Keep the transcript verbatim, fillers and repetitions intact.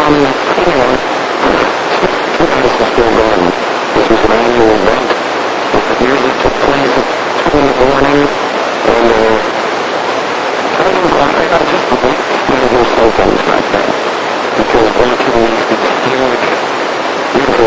on the floor. The place was still going. This was an annual event. It usually took place at two in the morning, and uh, I don't know, I, I just